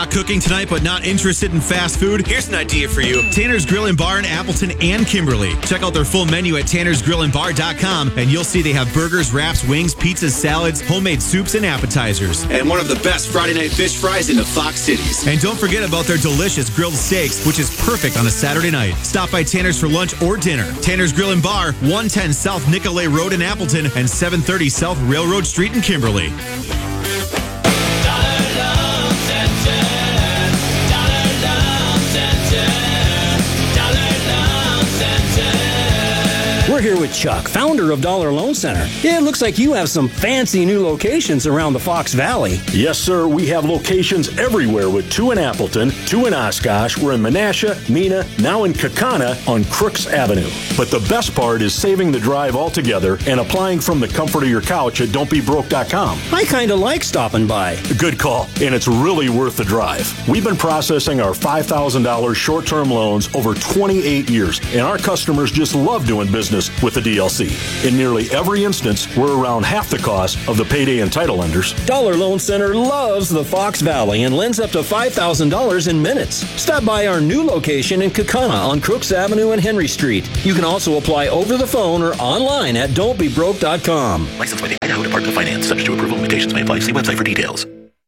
Not cooking tonight, but not interested in fast food? Here's an idea for you. Tanner's Grill and Bar in Appleton and Kimberly. Check out their full menu at tannersgrillandbar.com, and you'll see they have burgers, wraps, wings, pizzas, salads, homemade soups, and appetizers. And one of the best Friday night fish fries in the Fox Cities. And don't forget about their delicious grilled steaks, which is perfect on a Saturday night. Stop by Tanner's for lunch or dinner. Tanner's Grill and Bar, 110 South Nicolay Road in Appleton and 730 South Railroad Street in Kimberly. We're here with Chuck, founder of Dollar Loan Center. It looks like you have some fancy new locations around the Fox Valley. Yes, sir. We have locations everywhere with 2 in Appleton, 2 in Oshkosh. We're in Menasha, Mena, now in Kaukauna on Crooks Avenue. But the best part is saving the drive altogether and applying from the comfort of your couch at don'tbebroke.com. I kind of like stopping by. Good call, and it's really worth the drive. We've been processing our $5,000 short-term loans over 28 years, and our customers just love doing business with the DLC. In nearly every instance, we're around half the cost of the payday and title lenders. Dollar Loan Center loves the Fox Valley and lends up to $5,000 in minutes. Stop by our new location in Kaukauna on Crooks Avenue and Henry Street. You can also apply over the phone or online at don'tbebroke.com. Licensed by the Idaho Department of Finance. Subject to approval. Limitations may apply. See website for details.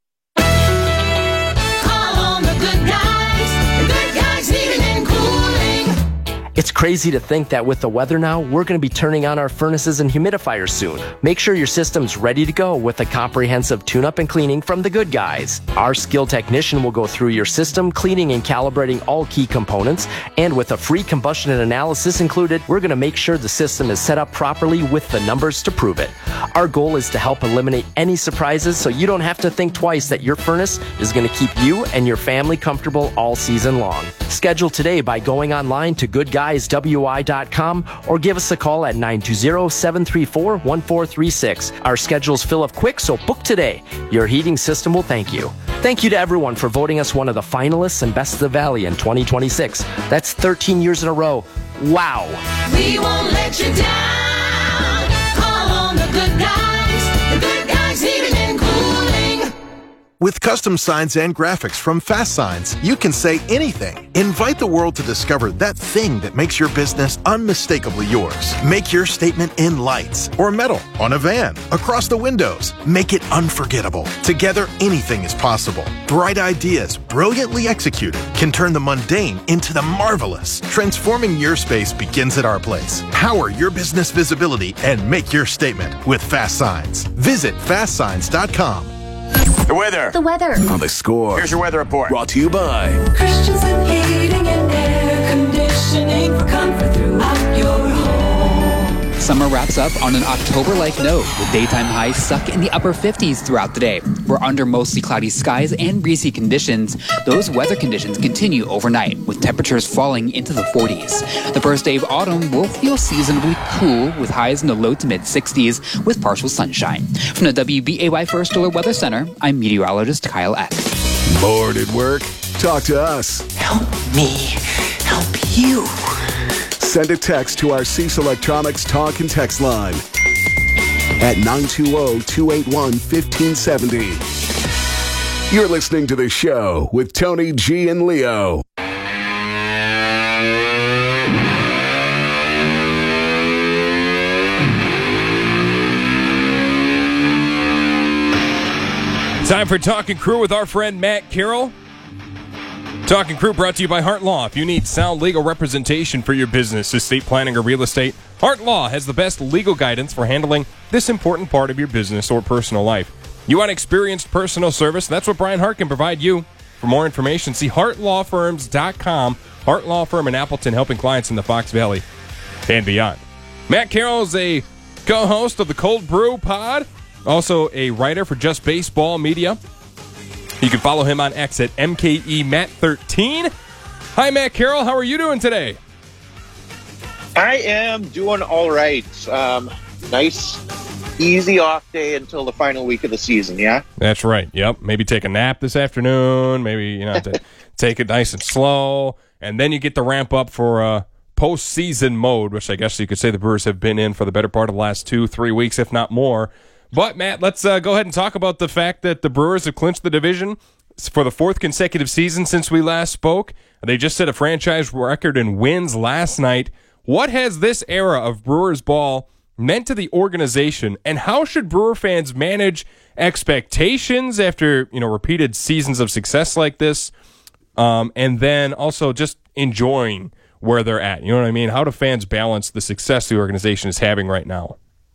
It's crazy to think that with the weather now, we're going to be turning on our furnaces and humidifiers soon. Make sure your system's ready to go with a comprehensive tune-up and cleaning from the Good Guys. Our skilled technician will go through your system, cleaning and calibrating all key components, and with a free combustion analysis included, we're going to make sure the system is set up properly with the numbers to prove it. Our goal is to help eliminate any surprises so you don't have to think twice that your furnace is going to keep you and your family comfortable all season long. Schedule today by going online to goodguyswi.com or give us a call at 920-734-1436. Our schedules fill up quick, so book today. Your heating system will thank you. Thank you to everyone for voting us one of the finalists and Best of the Valley in 2026. That's 13 years in a row. Wow. We won't let you down. Call on the Good Guys. The Good Guys Heating and Cooling. With custom signs and graphics from Fast Signs, you can say anything. Invite the world to discover that thing that makes your business unmistakably yours. Make your statement in lights or metal, on a van, across the windows. Make it unforgettable. Together, anything is possible. Bright ideas, brilliantly executed, can turn the mundane into the marvelous. Transforming your space begins at our place. Power your business visibility and make your statement with Fast Signs. Visit fastsigns.com. The weather. The weather. On the Score. Here's your weather report. Brought to you by Christensen Heating and Air Conditioning for comfort throughout your home. Summer wraps up on an October-like note, with daytime highs stuck in the upper 50s throughout the day. We're under mostly cloudy skies and breezy conditions. Those weather conditions continue overnight, with temperatures falling into the 40s. The first day of autumn will feel seasonably cool, with highs in the low to mid-60s, with partial sunshine. From the WBAY First Alert Weather Center, I'm meteorologist Kyle Eck. Bored at work? Talk to us. Help me help you. Send a text to our Cease Electronics talk and text line at 920-281-1570. You're listening to the show with Tony G and Leo. Time for Talking Crew with our friend Matt Carroll. Talking Crew brought to you by Hart Law. If you need sound legal representation for your business, estate planning, or real estate, Hart Law has the best legal guidance for handling this important part of your business or personal life. You want experienced personal service? That's what Brian Hart can provide you. For more information, see hartlawfirms.com. Hart Law Firm in Appleton, helping clients in the Fox Valley and beyond. Matt Carroll is a co-host of the Cold Brew Pod, also a writer for Just Baseball Media. You can follow him on X at MKEMatt13. Hi, Matt Carroll. How are you doing today? I am doing all right. Nice, easy off day until the final week of the season, yeah? That's right. Yep. Maybe take a nap this afternoon. Maybe, take it nice and slow. And then you get the ramp up for postseason mode, which I guess you could say the Brewers have been in for the better part of the last 2-3 weeks, if not more. But, Matt, let's go ahead and talk about the fact that the Brewers have clinched the division, for the fourth consecutive season since we last spoke. They just set a franchise record in wins last night. What has this era of Brewers ball meant to the organization, and how should Brewer fans manage expectations after repeated seasons of success like this, and then also just enjoying where they're at? You know what I mean? How do fans balance the success the organization is having right now?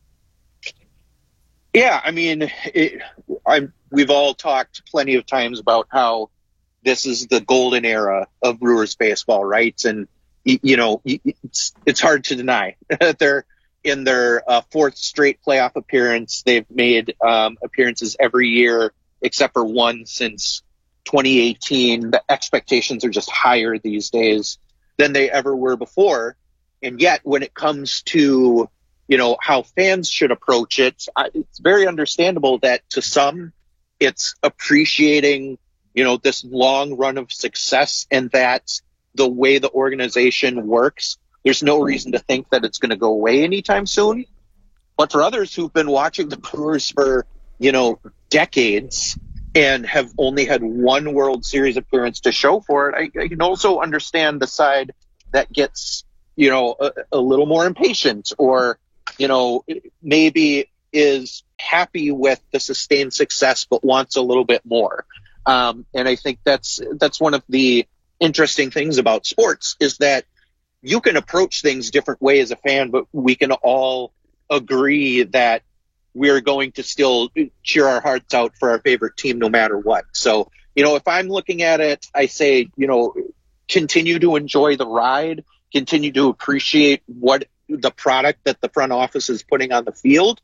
Yeah, I mean, we've all talked plenty of times about how this is the golden era of Brewers baseball, right? And, it's hard to deny. They're in their fourth straight playoff appearance. They've made appearances every year except for one since 2018. The expectations are just higher these days than they ever were before. And yet, when it comes to how fans should approach it, it's very understandable that to some, it's appreciating, this long run of success and that the way the organization works, there's no reason to think that it's going to go away anytime soon. But for others who've been watching the Brewers for, decades and have only had one World Series appearance to show for it, I can also understand the side that gets, a little more impatient or, maybe is happy with the sustained success but wants a little bit more. And I think that's one of the interesting things about sports is that you can approach things different way as a fan, but we can all agree that we're going to still cheer our hearts out for our favorite team no matter what. So, if I'm looking at it, I say, continue to enjoy the ride, continue to appreciate what the product that the front office is putting on the field.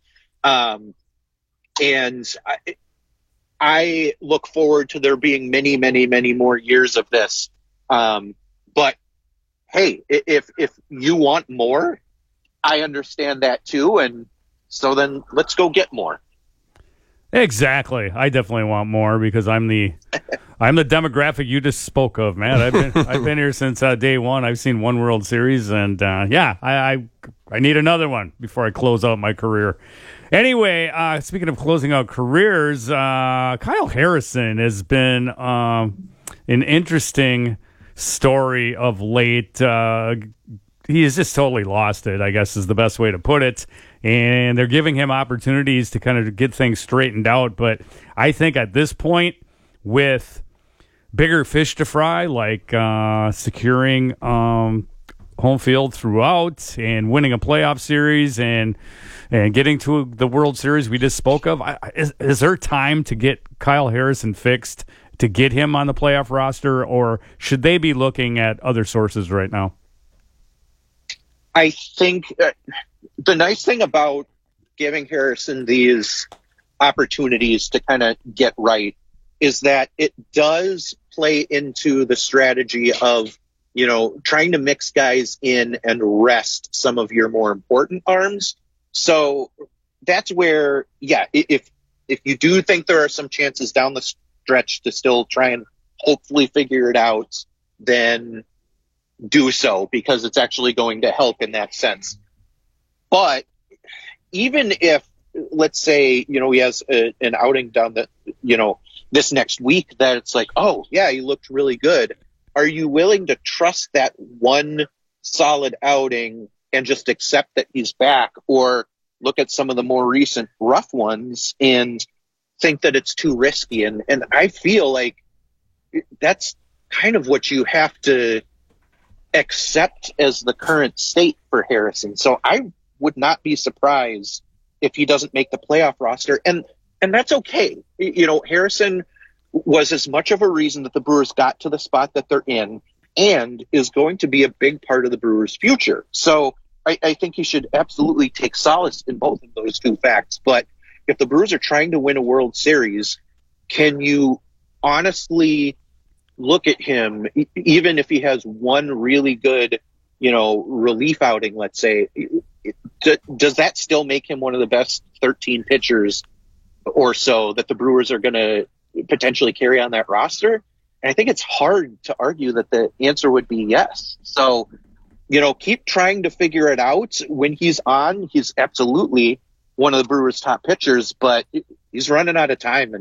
And I look forward to there being many, many, many more years of this. But hey, if you want more, I understand that too. And so then let's go get more. Exactly. I definitely want more because I'm the demographic you just spoke of, man. I've been here since day one. I've seen one World Series, and I need another one before I close out my career. Anyway, speaking of closing out careers, Kyle Harrison has been an interesting story of late. He has just totally lost it, I guess is the best way to put it. And they're giving him opportunities to kind of get things straightened out. But I think at this point, with bigger fish to fry, like securing home field throughout and winning a playoff series and getting to the World Series we just spoke of, is there time to get Kyle Harrison fixed to get him on the playoff roster, or should they be looking at other sources right now? I think the nice thing about giving Harrison these opportunities to kind of get right is that it does play into the strategy of, trying to mix guys in and rest some of your more important arms. So that's where, if you do think there are some chances down the stretch to still try and hopefully figure it out, then do so, because it's actually going to help in that sense. But even if, let's say, he has an outing down this next week that it's like, oh yeah, he looked really good. Are you willing to trust that one solid outing and just accept that he's back, or look at some of the more recent rough ones and think that it's too risky? And I feel like that's kind of what you have to accept as the current state for Harrison. So I would not be surprised if he doesn't make the playoff roster. And that's okay. Harrison was as much of a reason that the Brewers got to the spot that they're in and is going to be a big part of the Brewers' future. So I think he should absolutely take solace in both of those two facts. But if the Brewers are trying to win a World Series, can you honestly look at him, even if he has one really good, relief outing, let's say, does that still make him one of the best 13 pitchers or so that the Brewers are going to potentially carry on that roster? And I think it's hard to argue that the answer would be yes. So, keep trying to figure it out. When he's on, he's absolutely one of the Brewers' top pitchers, but he's running out of time. And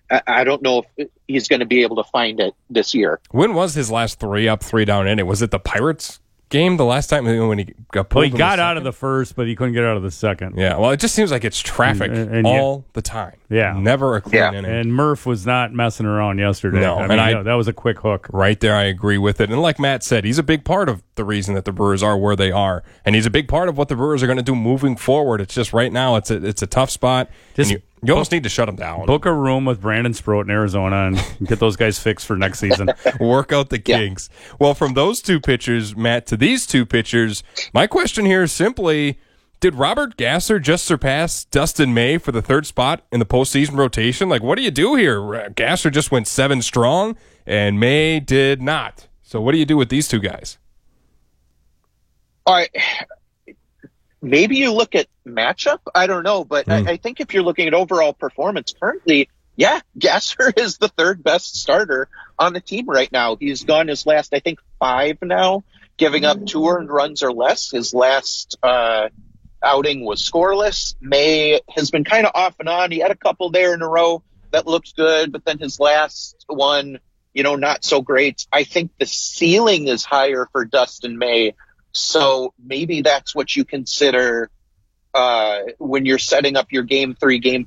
I don't know if he's going to be able to find it this year. When was his last 3 up, 3 down inning? Was it the Pirates game the last time when he got pulled? Well, he got out of the first, but he couldn't get out of the second. Yeah, well, it just seems like it's traffic all the time. Yeah. Never a clean inning. And Murph was not messing around yesterday. No, that was a quick hook. Right there, I agree with it. And like Matt said, he's a big part of the reason that the Brewers are where they are. And he's a big part of what the Brewers are going to do moving forward. It's just right now, it's a tough spot. You almost need to shut him down. Book a room with Brandon Sproat in Arizona and get those guys fixed for next season. Work out the kinks. Yeah. Well, from those 2 pitchers, Matt, to these 2 pitchers, my question here is simply, did Robert Gasser just surpass Dustin May for the 3rd spot in the postseason rotation? Like, what do you do here? Gasser just went 7 strong, and May did not. So what do you do with these 2 guys? All right. Maybe you look at matchup. I don't know, but I think if you're looking at overall performance currently, Gasser is the 3rd best starter on the team right now. He's gone his last, I think, 5 now, giving up 2 earned runs or less. His last outing was scoreless. May has been kind of off and on. He had a couple there in a row that looked good, but then his last one, not so great. I think the ceiling is higher for Dustin May. So maybe that's what you consider when you're setting up your Game 3, Game